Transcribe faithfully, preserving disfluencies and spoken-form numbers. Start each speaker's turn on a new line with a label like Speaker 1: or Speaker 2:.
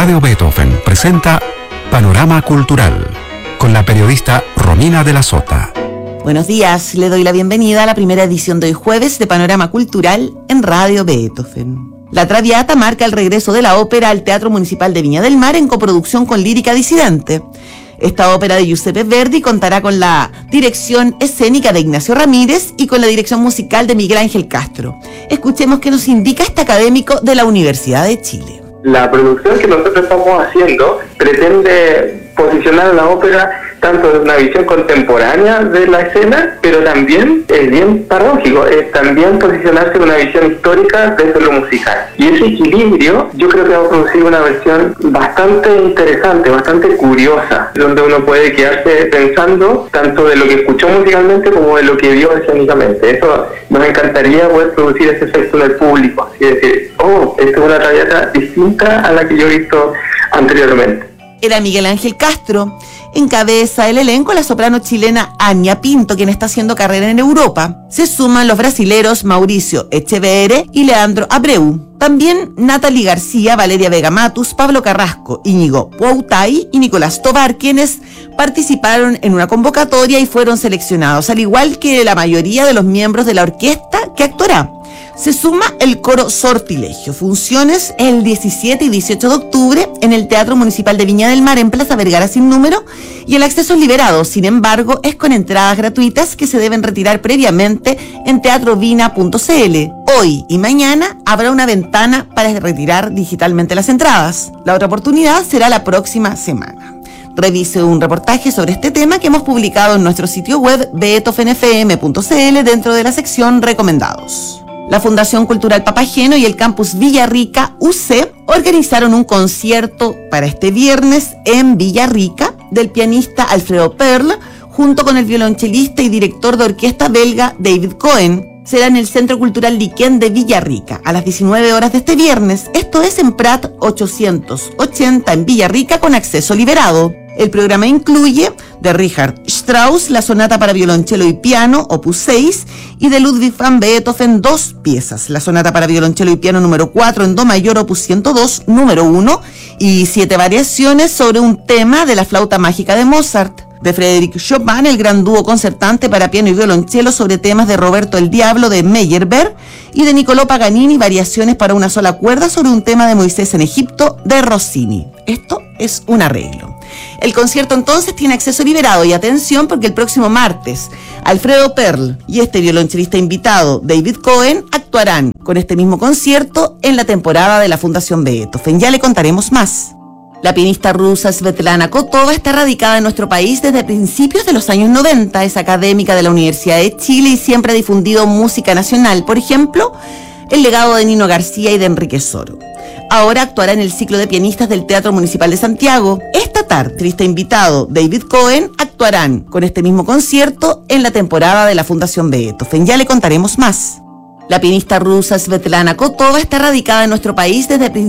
Speaker 1: Radio Beethoven presenta Panorama Cultural con la periodista Romina de la Sota.
Speaker 2: Buenos días, le doy la bienvenida a la primera edición de hoy jueves de Panorama Cultural en Radio Beethoven. La Traviata marca el regreso de la ópera al Teatro Municipal de Viña del Mar en coproducción con Lírica Disidente. Esta ópera de Giuseppe Verdi contará con la dirección escénica de Ignacio Ramírez y con la dirección musical de Miguel Ángel Castro. Escuchemos qué nos indica este académico de la Universidad de Chile.
Speaker 3: La producción que nosotros estamos haciendo pretende posicionar a la ópera tanto desde una visión contemporánea de la escena, pero también, es bien paradójico, es también posicionarse en una visión histórica desde lo musical. Y ese equilibrio yo creo que va a producir una versión bastante interesante, bastante curiosa, donde uno puede quedarse pensando tanto de lo que escuchó musicalmente como de lo que vio escénicamente. Eso nos encantaría poder producir ese efecto en el público, así decir, oh, esta es una traviata distinta a la que yo he visto anteriormente.
Speaker 2: Era Miguel Ángel Castro. Encabeza el elenco la soprano chilena Ania Pinto, quien está haciendo carrera en Europa. Se suman los brasileros Mauricio Echeverre y Leandro Abreu. También Natalie García, Valeria Vega Matus, Pablo Carrasco, Íñigo Poutai y Nicolás Tovar, quienes participaron en una convocatoria y fueron seleccionados, al igual que la mayoría de los miembros de la orquesta que actuará. Se suma el coro Sortilegio. Funciones el diecisiete y dieciocho de octubre en el Teatro Municipal de Viña del Mar en Plaza Vergara sin número, y el acceso es liberado. Sin embargo, es con entradas gratuitas que se deben retirar previamente en teatrovina punto c l. Hoy y mañana habrá una ventana para retirar digitalmente las entradas. La otra oportunidad será la próxima semana. Revise un reportaje sobre este tema que hemos publicado en nuestro sitio web beethoven f m punto c l dentro de la sección Recomendados. La Fundación Cultural Papageno y el Campus Villarrica U C organizaron un concierto para este viernes en Villarrica del pianista Alfredo Perl junto con el violonchelista y director de orquesta belga David Cohen. Será en el Centro Cultural Liquén de Villarrica a las diecinueve horas de este viernes. Esto es en Prat ochocientos ochenta en Villarrica con acceso liberado. El programa incluye de Richard Strauss la sonata para violonchelo y piano, opus seis, y de Ludwig van Beethoven dos piezas, la sonata para violonchelo y piano número cuatro en do mayor, opus ciento dos, número uno, y siete variaciones sobre un tema de la flauta mágica de Mozart. De Frédéric Chopin, el gran dúo concertante para piano y violonchelo sobre temas de Roberto el Diablo de Meyerbeer, y de Niccolò Paganini, variaciones para una sola cuerda sobre un tema de Moisés en Egipto de Rossini. Esto es un arreglo. El concierto entonces tiene acceso liberado, y atención porque el próximo martes Alfredo Perl y este violonchelista invitado David Cohen actuarán con este mismo concierto en la temporada de la Fundación Beethoven. Ya le contaremos más. La pianista rusa Svetlana Kotova está radicada en nuestro país desde principios de los años noventa. Es académica de la Universidad de Chile y siempre ha difundido música nacional, por ejemplo, el legado de Nino García y de Enrique Soro. Ahora actuará en el ciclo de pianistas del Teatro Municipal de Santiago. Esta tarde, este invitado David Cohen actuarán con este mismo concierto en la temporada de la Fundación Beethoven. Ya le contaremos más. La pianista rusa Svetlana Kotova está radicada en nuestro país desde principios